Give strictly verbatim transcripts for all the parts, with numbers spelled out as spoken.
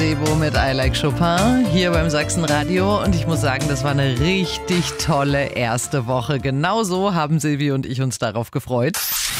Sebo mit I Like Chopin hier beim Sachsenradio und ich muss sagen, das war eine richtig tolle erste Woche. Genauso haben Silvi und ich uns darauf gefreut.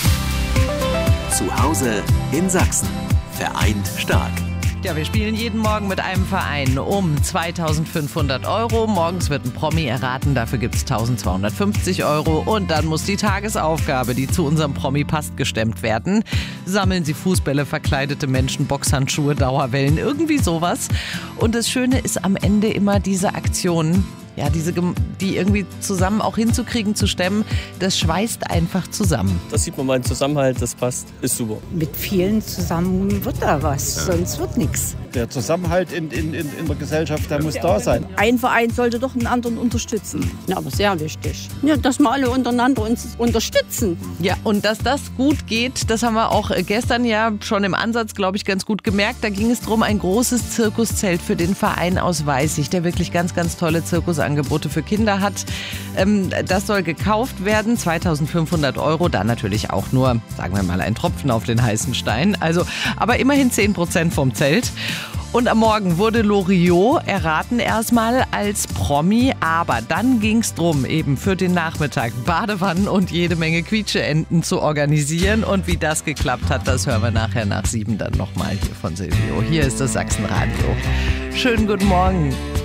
Zu Hause in Sachsen. Vereint stark. Ja, wir spielen jeden Morgen mit einem Verein um zweitausendfünfhundert Euro. Morgens wird ein Promi erraten, dafür gibt es eintausendzweihundertfünfzig Euro. Und dann muss die Tagesaufgabe, die zu unserem Promi passt, gestemmt werden. Sammeln Sie Fußbälle, verkleidete Menschen, Boxhandschuhe, Dauerwellen, irgendwie sowas. Und das Schöne ist am Ende immer diese Aktion, ja, diese, die irgendwie zusammen auch hinzukriegen, zu stemmen, das schweißt einfach zusammen. Das sieht man mal, ein Zusammenhalt, das passt, ist super. Mit vielen zusammen wird da was, ja. Sonst wird nichts. Der Zusammenhalt in, in, in, in der Gesellschaft, der muss da sein. Ein Verein sollte doch einen anderen unterstützen. Ja, aber sehr wichtig. Ja, dass wir alle untereinander uns unterstützen. Ja, und dass das gut geht, das haben wir auch gestern ja schon im Ansatz, glaube ich, ganz gut gemerkt. Da ging es darum, ein großes Zirkuszelt für den Verein aus Weißig, der wirklich ganz, ganz tolle Zirkusangebote für Kinder hat. Ähm, das soll gekauft werden, zweitausendfünfhundert Euro, dann natürlich auch nur, sagen wir mal, ein Tropfen auf den heißen Stein. Also, aber immerhin zehn Prozent vom Zelt. Und am Morgen wurde Loriot erraten erstmal als Promi, aber dann ging es drum, eben für den Nachmittag Badewannen und jede Menge Quietscheenten zu organisieren. Und wie das geklappt hat, das hören wir nachher nach sieben dann nochmal hier von Silvio. Hier ist das Sachsenradio. Schönen guten Morgen.